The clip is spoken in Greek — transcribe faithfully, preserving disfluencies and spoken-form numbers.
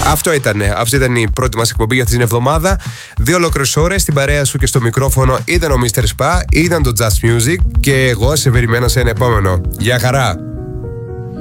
Αυτό ήταν. Αυτή ήταν η πρώτη μας εκπομπή για αυτή την εβδομάδα. Δύο ολόκληρες ώρες στην παρέα σου και στο μικρόφωνο ήταν ο μίστερ Spa, ήταν το Just Music και εγώ σε περιμένω σε ένα επόμενο. Γεια χαρά!